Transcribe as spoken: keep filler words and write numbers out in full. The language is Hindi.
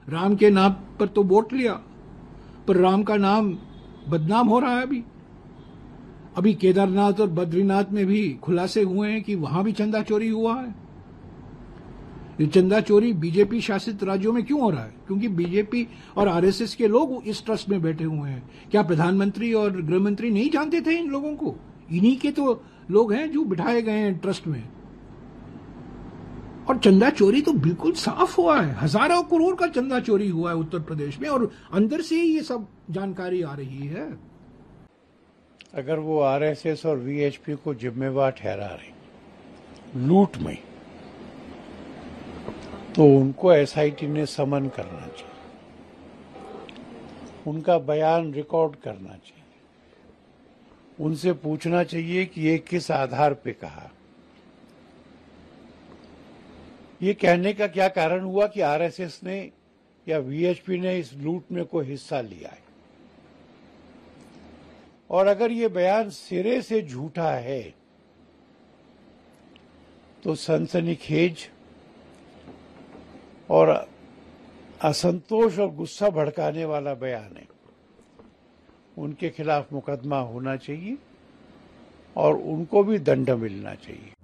राम के नाम पर तो वोट लिया, पर राम का नाम बदनाम हो रहा है। अभी अभी केदारनाथ और बद्रीनाथ में भी खुलासे हुए हैं कि वहां भी चंदा चोरी हुआ है। ये चंदा चोरी बीजेपी शासित राज्यों में क्यों हो रहा है? क्योंकि बीजेपी और आरएसएस के लोग इस ट्रस्ट में बैठे हुए हैं। क्या प्रधानमंत्री और गृह मंत्री नहीं जानते थे इन लोगों को? इन्हीं के तो लोग हैं जो बिठाए गए हैं ट्रस्ट में। और चंदा चोरी तो बिल्कुल साफ हुआ है। हजारों करोड़ का चंदा चोरी हुआ है उत्तर प्रदेश में, और अंदर से ही ये सब जानकारी आ रही है। अगर वो आरएसएस और वीएचपी को जिम्मेवार ठहरा रहे लूट में, तो उनको एसआईटी ने समन करना चाहिए, उनका बयान रिकॉर्ड करना चाहिए, उनसे पूछना चाहिए कि ये किस आधार पे कहा। ये कहने का क्या कारण हुआ कि आरएसएस ने या वीएचपी ने इस लूट में कोई हिस्सा लिया है? और अगर ये बयान सिरे से झूठा है तो सनसनीखेज और असंतोष और गुस्सा भड़काने वाला बयान है। उनके खिलाफ मुकदमा होना चाहिए और उनको भी दंड मिलना चाहिए।